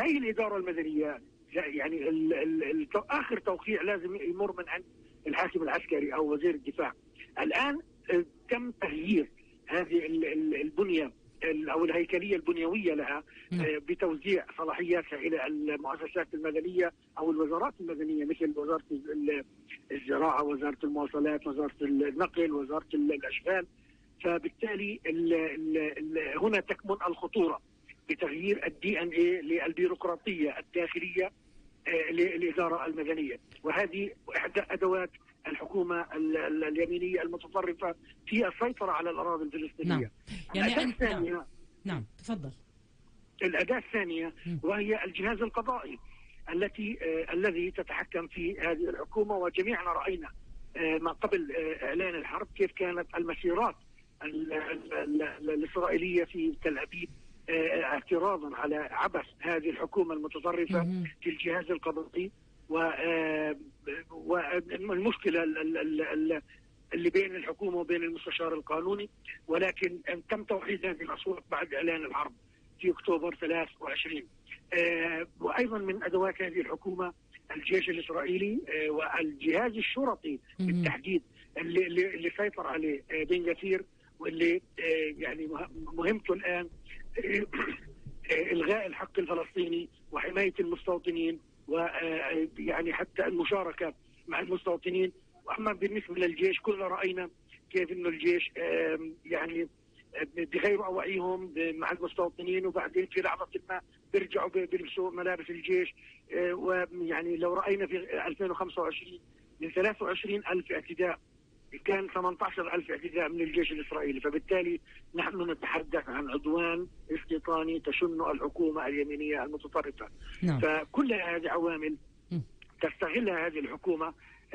هي الإدارة المدنية يعني آخر توقيع لازم يمر من عند الحاكم العسكري أو وزير الدفاع. الآن تم تغيير هذه البنية أو الهيكلية البنيوية لها بتوزيع صلاحياتها إلى المؤسسات المدنية أو الوزارات المدنية، مثل وزارة الزراعة، وزارة المواصلات، وزارة النقل، وزارة الأشغال. فبالتالي هنا تكمن الخطورة بتغيير الDNA للبيروقراطية الداخلية للإدارة المدنية، وهذه إحدى أدوات الحكومة اليمينية المتطرفة في السيطرة على الأراضي الفلسطينية. نعم. يعني الأداة الثانية، نعم تفضل. الأداة الثانية وهي الجهاز القضائي الذي تتحكم في هذه الحكومة. وجميعنا رأينا ما قبل إعلان الحرب كيف كانت المسيرات الإسرائيلية في تل أبيب اعتراضا على عبث هذه الحكومة المتطرفة في الجهاز القضائي، والمشكلة اللي بين الحكومة وبين المستشار القانوني. ولكن تم توحيد هذه الأصوات بعد إعلان الحرب في أكتوبر 23. وأيضا من أدوات هذه الحكومة الجيش الإسرائيلي والجهاز الشرطي بالتحديد اللي سيطر عليه بن غفير، واللي يعني مهمته الآن إلغاء الحق الفلسطيني وحماية المستوطنين، ويعني حتى المشاركة مع المستوطنين. وأما بالنسبة للجيش كلنا رأينا كيف إنه الجيش يعني بغيروا أوعيهم مع المستوطنين، وبعدين في لحظة ما بيرجعوا بيلبسوا ملابس الجيش. ويعني لو رأينا في 2025 من 23,000 اعتداء كان 18,000 اعتداء من الجيش الإسرائيلي. فبالتالي نحن نتحدث عن عدوان استيطاني تشن الحكومة اليمينية المتطرفة. نعم. فكل هذه عوامل تستغلها هذه الحكومة،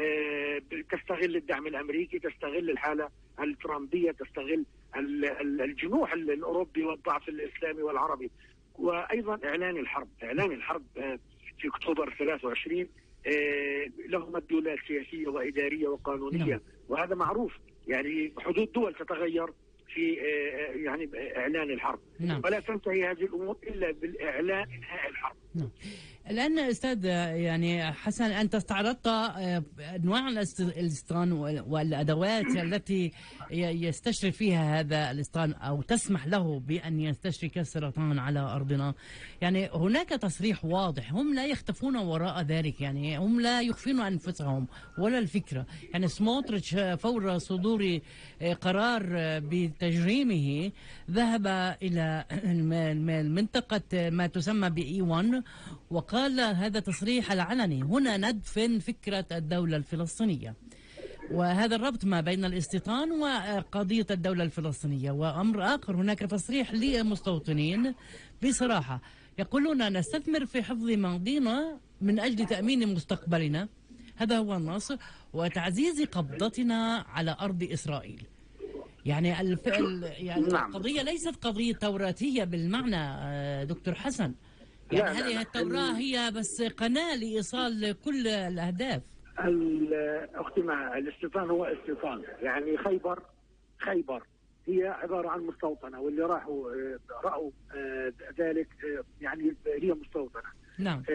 تستغل الدعم الأمريكي، تستغل الحالة الترامبية، تستغل الجنوح الأوروبي والضعف الإسلامي والعربي. وأيضا إعلان الحرب في أكتوبر 23 له مدلولات سياسية وإدارية وقانونية. نعم. وهذا معروف، يعني حدود دول تتغير في يعني إعلان الحرب. نعم. ولا تنتهي هذه الأمور إلا بالإعلان إنهاء الحرب. نعم. الآن أستاذ يعني حسن، أنت استعرضت أنواع الاستيطان والأدوات التي يستشرف فيها هذا الاستيطان أو تسمح له بأن يستشرف السرطان على أرضنا. يعني هناك تصريح واضح، هم لا يختفون وراء ذلك، يعني هم لا يخفون أنفسهم ولا الفكرة. يعني سموتريتش فور صدور قرار بتجريمه ذهب إلى المنطقة ما تسمى بE1 وقال هذا تصريح العلني: هنا ندفن فكرة الدولة الفلسطينية. وهذا الربط ما بين الاستيطان وقضية الدولة الفلسطينية. وأمر آخر، هناك تصريح للمستوطنين بصراحة يقولون: نستثمر في حفظ ماضينا من أجل تأمين مستقبلنا، هذا هو النص، وتعزيز قبضتنا على أرض إسرائيل. يعني يعني القضية ليست قضية توراتية بالمعنى دكتور حسن. يعني هذه التوراة هي بس قناة لإيصال كل الأهداف. أختي، مع الاستيطان هو استيطان، يعني خيبر هي عبارة عن مستوطنة، واللي رأوا ذلك يعني هي مستوطنة. نعم.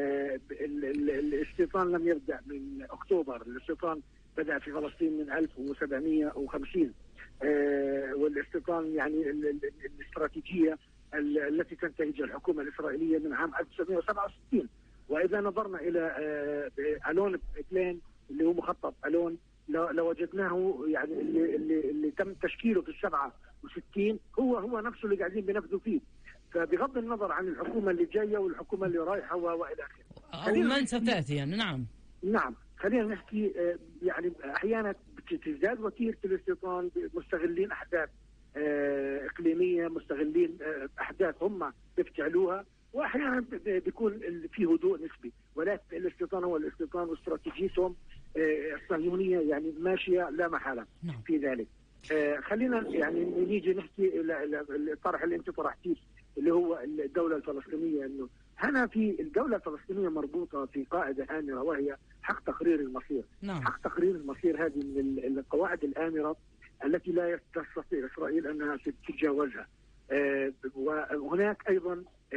الاستيطان لم يبدأ من أكتوبر، الاستيطان بدأ في فلسطين من 1750. والاستيطان يعني الاستراتيجية التي تنتهجها الحكومة الإسرائيلية من عام 1967. وإذا نظرنا إلى ألون بلان اللي هو مخطط ألون، لوجدناه يعني اللي تم تشكيله في 67 هو نفسه اللي قاعدين بنفذوا فيه. فبغض النظر عن الحكومة اللي جاية والحكومة اللي رايحة وإلى آخره، أو من ستأتي يعني. نعم. خلينا نحكي يعني أحيانا بتزداد وتيرة الاستيطان، مستغلين أحداث إقليمية، مستغلين أحداث هم بيفتعلوها، وأحيانا بيكون في هدوء نسبي. ولكن الاستيطان هو الاستيطان، واستراتيجيتهم الصهيونية يعني ماشية لا محالة في ذلك. خلينا يعني نيجي نحكي الطرح اللي انت طرحتيه اللي هو الدولة الفلسطينية. انه هنا في الدولة الفلسطينية مربوطة في قاعدة آمرة، وهي حق تقرير المصير. نعم. حق تقرير المصير هذه من القواعد الآمرة التي لا تستطيع إسرائيل أنها تتجاوزها. وهناك أيضا